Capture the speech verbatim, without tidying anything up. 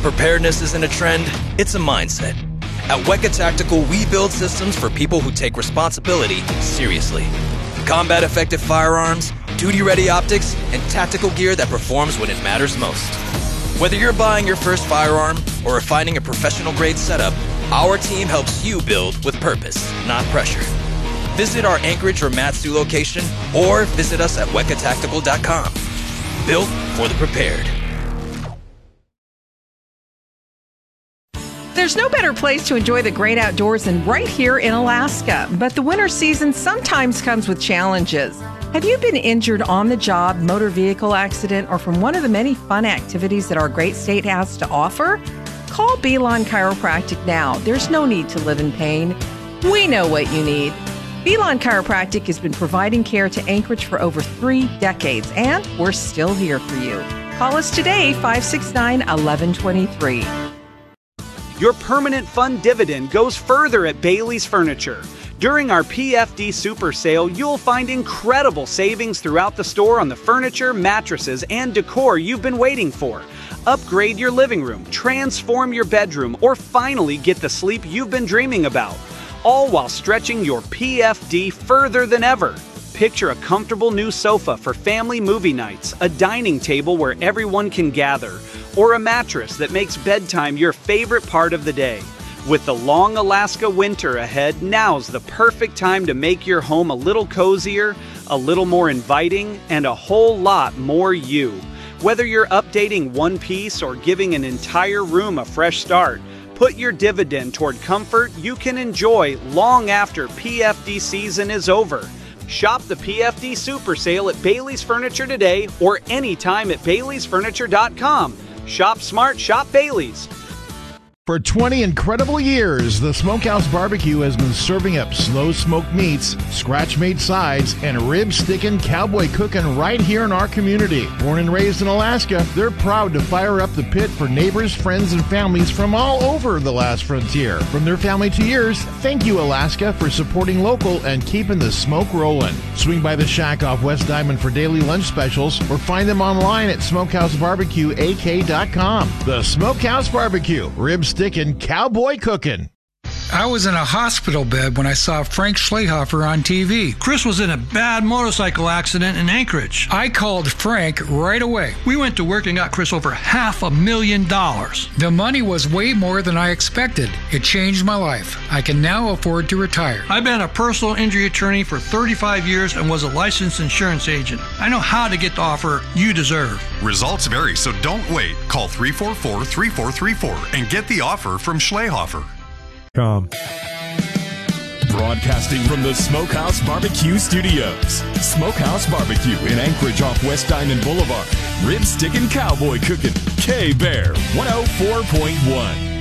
Preparedness isn't a trend, it's a mindset. At Weka Tactical, we build systems for people who take responsibility seriously. Combat-effective firearms, duty-ready optics, and tactical gear that performs when it matters most. Whether you're buying your first firearm or refining a professional-grade setup, our team helps you build with purpose, not pressure. Visit our Anchorage or Matsu location or visit us at weka tactical dot com. Built for the prepared. There's no better place to enjoy the great outdoors than right here in Alaska, but the winter season sometimes comes with challenges. Have you been injured on the job, motor vehicle accident, or from one of the many fun activities that our great state has to offer? Call Belon Chiropractic now. There's no need to live in pain. We know what you need. Belon Chiropractic has been providing care to Anchorage for over three decades, and we're still here for you. Call us today, five six nine, one one two three. Your permanent fund dividend goes further at Bailey's Furniture. During our P F D Super Sale, you'll find incredible savings throughout the store on the furniture, mattresses, and decor you've been waiting for. Upgrade your living room, transform your bedroom, or finally get the sleep you've been dreaming about. All while stretching your P F D further than ever. Picture a comfortable new sofa for family movie nights, a dining table where everyone can gather, or a mattress that makes bedtime your favorite part of the day. With the long Alaska winter ahead, now's the perfect time to make your home a little cozier, a little more inviting, and a whole lot more you. Whether you're updating one piece or giving an entire room a fresh start, put your dividend toward comfort you can enjoy long after P F D season is over. Shop the P F D Super Sale at Bailey's Furniture today or anytime at baileys furniture dot com. Shop smart, shop Bailey's. For twenty incredible years, the Smokehouse Barbecue has been serving up slow smoked meats, scratch-made sides, and rib-sticking cowboy cooking right here in our community. Born and raised in Alaska, they're proud to fire up the pit for neighbors, friends, and families from all over the last frontier. From their family to yours, thank you, Alaska, for supporting local and keeping the smoke rolling. Swing by the shack off West Diamond for daily lunch specials or find them online at smokehouse barbecue a k dot com. The Smokehouse Barbecue, ribs sticking, cowboy cooking. I was in a hospital bed when I saw Frank Schlehofer on T V. Chris was in a bad motorcycle accident in Anchorage. I called Frank right away. We went to work and got Chris over half a million dollars. The money was way more than I expected. It changed my life. I can now afford to retire. I've been a personal injury attorney for thirty-five years and was a licensed insurance agent. I know how to get the offer you deserve. Results vary, so don't wait. Call three four four, three four three four and get the offer from Schlehofer. Com. Broadcasting from the Smokehouse Barbecue Studios. Smokehouse Barbecue in Anchorage off West Diamond Boulevard. Rib sticking, cowboy cooking. K-Bear one oh four point one.